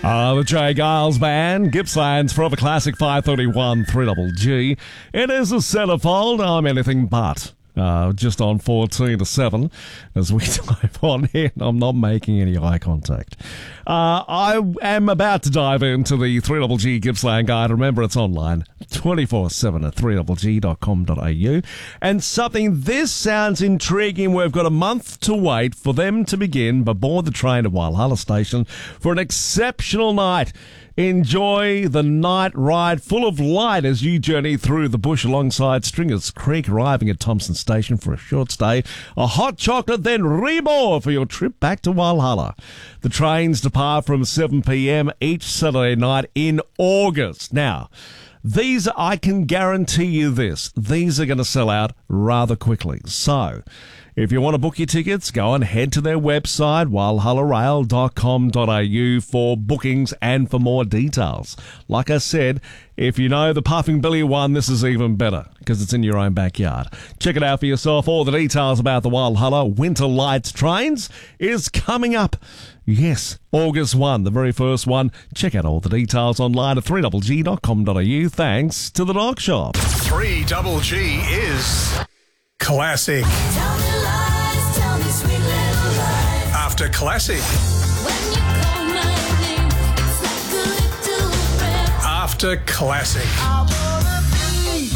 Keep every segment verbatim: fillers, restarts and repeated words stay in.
Uh, the Jay Giles Band, Gippsland's Forever Classic five thirty-one three G G. It is a centerfold. I'm anything but. Uh, just on fourteen to seven as we dive on in. I'm not making any eye contact. Uh, I am about to dive into the three G G Gippsland Guide. Remember, it's online twenty-four seven at three g g dot com dot a u. And something, this sounds intriguing. We've got a month to wait for them to begin aboard the train at Walhalla Station for an exceptional night. Enjoy the night ride full of light as you journey through the bush alongside Stringers Creek, arriving at Thompson Station for a short stay, a hot chocolate, then reboard for your trip back to Walhalla. The trains depart from seven p.m. each Saturday night in August. Now, these, I can guarantee you this, these are going to sell out rather quickly. So, if you want to book your tickets, go and head to their website, walhalla rail dot com dot a u, for bookings and for more details. Like I said, if you know the Puffing Billy one, this is even better because it's in your own backyard. Check it out for yourself. All the details about the Walhalla Winter Lights trains is coming up. Yes, August first, the very first one. Check out all the details online at three g g dot com dot a u. Thanks to the Dog Shop. three G G is classic. Tell me lies, tell me sweet little lies. After classic. When you call my name, it's like a little prayer. After classic. I wanna be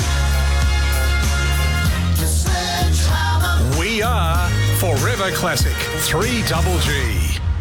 the sledgehammer. We are Forever Classic three G G.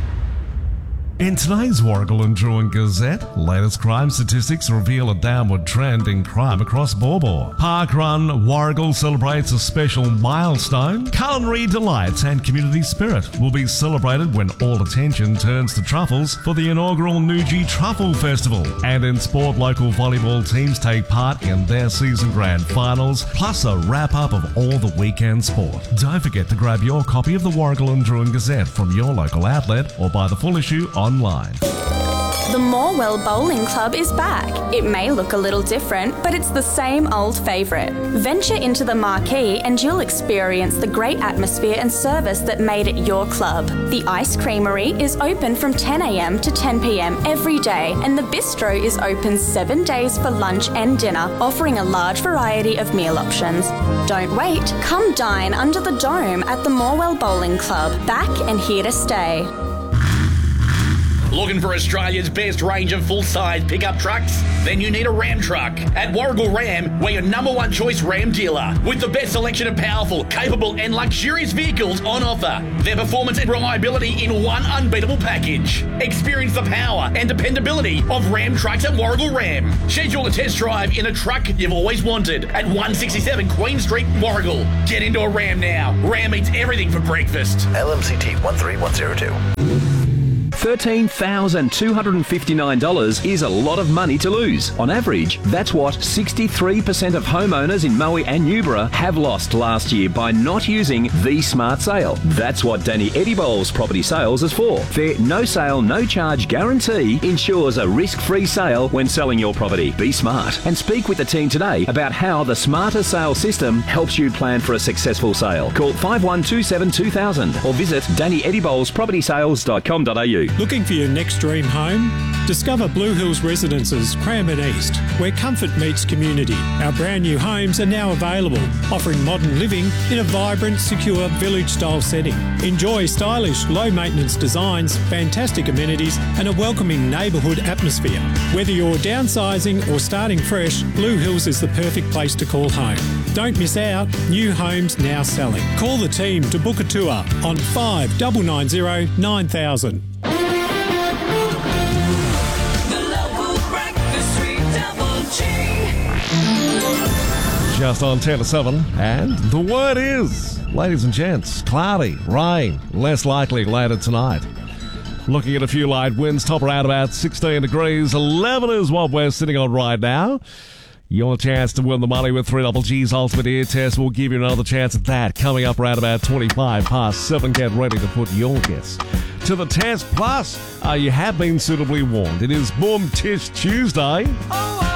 In today's Warragul and Druin Gazette, latest crime statistics reveal a downward trend in crime across Bawbaw. Park Run Warragul celebrates a special milestone. Culinary delights and community spirit will be celebrated when all attention turns to truffles for the inaugural Nuji Truffle Festival. And in sport, local volleyball teams take part in their season grand finals, plus a wrap-up of all the weekend sport. Don't forget to grab your copy of the Warragul and Druin Gazette from your local outlet or buy the full issue online. The Morwell Bowling Club is back. It may look a little different, but it's the same old favourite. Venture into the marquee and you'll experience the great atmosphere and service that made it your club. The Ice Creamery is open from ten a.m. to ten p.m. every day, and the bistro is open seven days for lunch and dinner, offering a large variety of meal options. Don't wait. Come dine under the dome at the Morwell Bowling Club. Back and here to stay. Looking for Australia's best range of full-size pickup trucks? Then you need a Ram truck. At Warragul Ram, we're your number one choice Ram dealer, with the best selection of powerful, capable and luxurious vehicles on offer. Their performance and reliability in one unbeatable package. Experience the power and dependability of Ram trucks at Warragul Ram. Schedule a test drive in a truck you've always wanted at one sixty-seven Queen Street, Warragul. Get into a Ram now. Ram eats everything for breakfast. L M C T one three one zero two. thirteen thousand two hundred fifty-nine dollars is a lot of money to lose. On average, that's what sixty-three percent of homeowners in Moe and Newborough have lost last year by not using the Smart Sale. That's what Danny Eddie-Bowles Property Sales is for. Their no sale, no charge guarantee ensures a risk-free sale when selling your property. Be smart and speak with the team today about how the Smarter Sale system helps you plan for a successful sale. Call five one two seven two thousand or visit danny eddie bowles property sales dot com dot a u. Looking for your next dream home? Discover Blue Hills Residences, Cranbourne East, where comfort meets community. Our brand new homes are now available, offering modern living in a vibrant, secure village-style setting. Enjoy stylish, low-maintenance designs, fantastic amenities and a welcoming neighbourhood atmosphere. Whether you're downsizing or starting fresh, Blue Hills is the perfect place to call home. Don't miss out. New homes now selling. Call the team to book a tour on five nine nine zero nine thousand. Just on ten to seven, and the word is, ladies and gents, cloudy, rain, less likely later tonight. Looking at a few light winds, top around about sixteen degrees, eleven is what we're sitting on right now. Your chance to win the money with three G G's Ultimate Ear Test will give you another chance at that. Coming up around about twenty-five past seven, get ready to put your guess to the test. Plus, uh, you have been suitably warned. It is Boom Tish Tuesday. Oh,